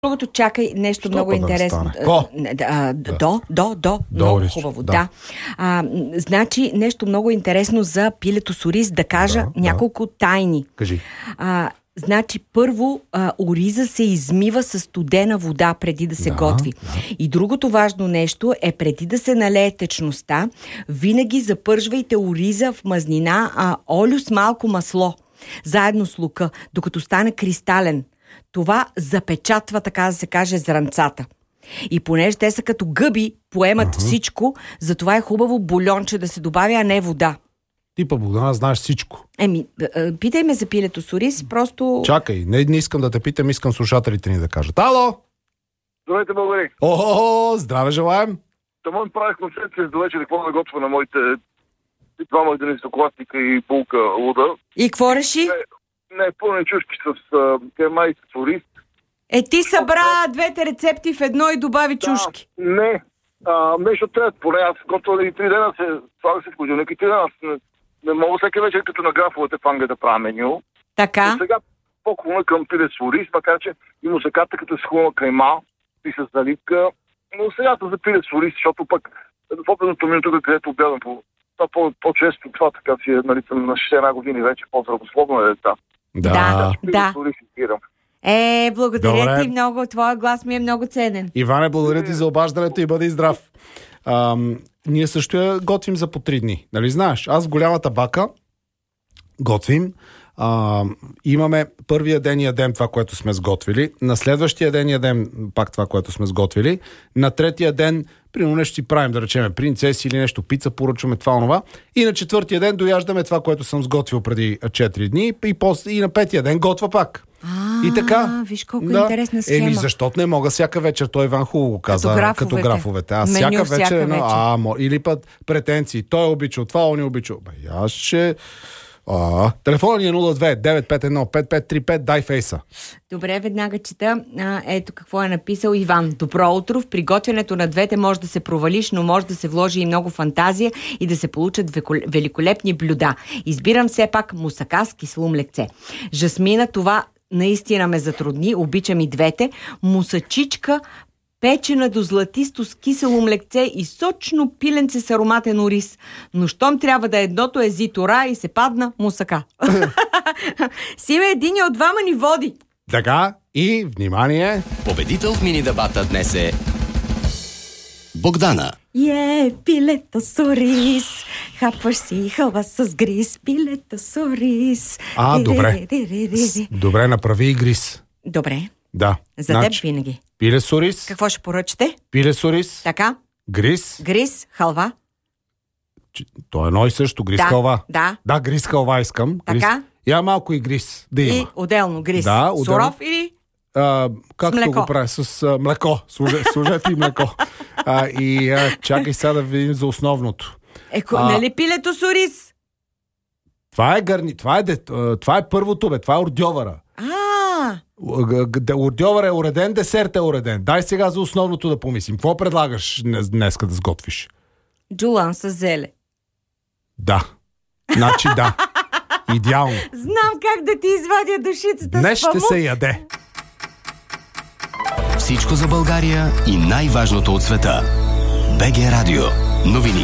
Другото, чакай, нещо много интересно. Много хубаво, да. Значи, нещо много интересно за пилето с ориз, да кажа няколко тайни. Кажи. Значи, първо, ориза се измива с студена вода преди да се готви. И другото важно нещо е, преди да се налее течността, винаги запържвайте ориза в мазнина, олио с малко масло, заедно с лука, докато стане кристален. Това запечатва, така да се каже, зранцата. И понеже те са като гъби, поемат всичко, затова е хубаво бульонче да се добавя, а не вода. Ти па, Богдана, знаеш всичко. Питай ме за пилето с ориз, просто... Чакай, не искам да те питам, искам слушателите ни да кажат. Ало! Здравейте, българи! Здраве желаем! Тамон правих концепция до вечер какво да готвя на моите двама единстокласника и булка луда. И какво реши? Не, пълни чушки с кайма и с ориз. Ти събра двете рецепти в едно и добави чушки. Не, нещо трябва, поне аз готвя и 3 дена се слага се в ходилник и 3 дена. Не мога всеки вечер като на графовете фанга да правя меню. Така? Но сега по-хубаво към пиле с ориз, макар че и мусаката като с хубава кайма и с заливка. Но сега да запиле с ориз, защото пък в опитното минуто, където обядам по-често това така си е, нали, съм на 61 години вече, по-здравословно е деца. Да. Благодаря Добре. ти много. Твоя глас ми е много ценен. Иване, благодаря ти за обаждането и бъди здрав. Ние също я готвим за по 3 дни. Нали знаеш? Аз в голямата бака готвим. Имаме първия ден ядем това, което сме сготвили. На следващия ден ядем пак това, което сме сготвили. На третия ден примерно нещо си правим, да речеме принцеси или нещо, пица, поръчваме това. И на четвъртия ден дояждаме това, което съм сготвил преди 4 дни и на петия ден готва пак. И така. Виж колко интересна схема. Защото не мога всяка вечер, той Иван хубаво го каза, като графовете. Аз всяка вечер. Или път претенции. Той е обичал това, он е обичал. Аз ще... Телефонът ни е 02-951-5535, дай фейса. Добре, веднага чета. Ето какво е написал Иван. Добро утро. В приготвянето на двете може да се провалиш, но може да се вложи и много фантазия и да се получат великолепни блюда. Избирам все пак мусака с кисело млекце. Жасмина, това наистина ме затрудни. Обичам и двете. Мусачичка, печена до златисто с кисело млекце и сочно пиленце с ароматен ориз. Но щом трябва да едното е зитора и се падна мусака. Симе, един от двама ни води. Така, и внимание. Победител в мини-дебата днес е Богдана. Пилето с ориз. Хапваш си хълва с гриз. Пилето с ориз. Добре. Добре, направи и гриз. Добре. Да. За теб винаги. Пиле с ориз. Какво ще поръчате? Пиле с ориз. Така. Гриз, халва. То е едно и също, гриз, халва. Да, гриз, халва искам. Така. Я малко и гриз да има. И отделно гриз. Да, отделно. Суров или както го прави? С млеко. Служете и млеко. Чакай сега да видим за основното. Нали пилето с ориз? Това е това е първото, бе. Това е ордьовъра. Ордьовър е уреден, десерт е уреден. Дай сега за основното да помислим. Какво предлагаш днеска да сготвиш? Джулан с зеле. Да. Значи да. Идеално. Знам как да ти извадя душицата. Днес ще се яде. Всичко за България и най-важното от света. БГ Радио. Новини.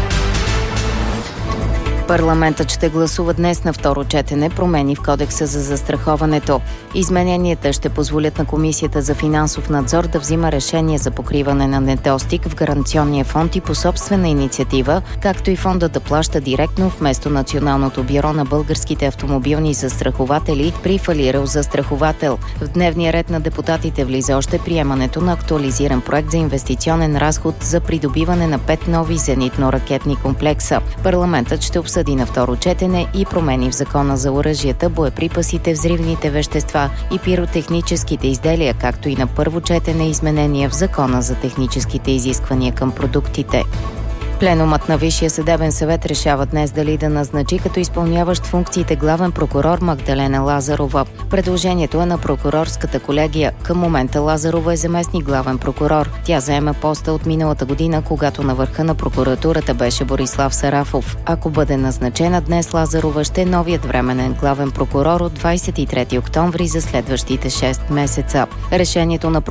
Парламентът ще гласува днес на второ четене промени в Кодекса за застраховането. Измененията ще позволят на Комисията за финансов надзор да взима решение за покриване на недостиг в гаранционния фонд и по собствена инициатива, както и фондът да плаща директно вместо Националното бюро на българските автомобилни застрахователи при фалирал застраховател. В дневния ред на депутатите влиза още приемането на актуализиран проект за инвестиционен разход за придобиване на 5 нови зенитно-ракетни комплекса. Парламентът ще обсъди на второ четене и промени в Закона за оръжията, боеприпасите, взривните вещества и пиротехническите изделия, както и на първо четене изменения в Закона за техническите изисквания към продуктите. Пленумът на Висшия съдебен съвет решава днес дали да назначи като изпълняващ функциите главен прокурор Магдалена Лазарова. Предложението е на прокурорската колегия. Към момента Лазарова е заместник главен прокурор. Тя заема поста от миналата година, когато на върха на прокуратурата беше Борислав Сарафов. Ако бъде назначена днес, Лазарова ще е новият временен главен прокурор от 23 октомври за следващите 6 месеца. Решението на